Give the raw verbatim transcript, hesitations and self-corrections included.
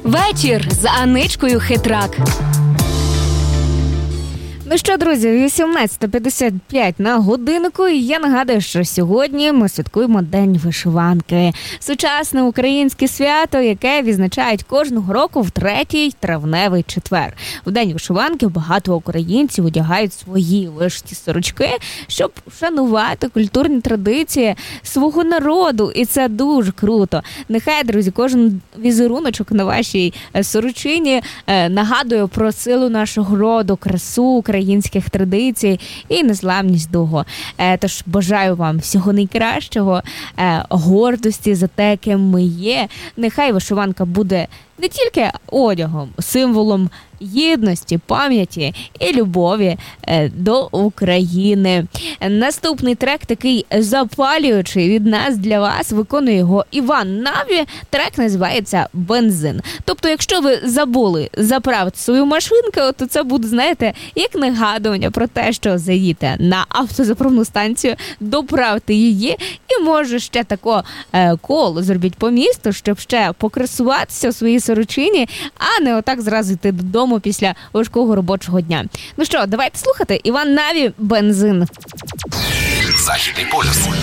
Вечір з Аничкою Хитрак. Ну що, друзі, вісімнадцята п'ятдесят п'ять на годиннику, і я нагадую, що сьогодні ми святкуємо День вишиванки. Сучасне українське свято, яке відзначають кожного року в третій травневий четвер. В День вишиванки багато українців одягають свої вишиті сорочки, щоб вшанувати культурні традиції свого народу, і це дуже круто. Нехай, друзі, кожен візеруночок на вашій сорочині нагадує про силу нашого роду, красу українських традицій і незламність духу. Тож бажаю вам всього найкращого, гордості за те, ким ми є. Нехай вишиванка буде не тільки одягом, символом єдності, пам'яті і любові до України. Наступний трек такий запалюючий від нас для вас. Виконує його Іван Наві. Трек називається «Бензин». Тобто, якщо ви забули заправити свою машинку, то це буде, знаєте, як нагадування про те, що заїдете на автозаправну станцію, доправте її і, може, ще тако е, коло зробіть по місту, щоб ще покрасуватися у своїй сорочині, а не отак зразу йти додому після важкого робочого дня. Ну що, давайте слухати. Іван Наві, «Бензин». Західний полюс.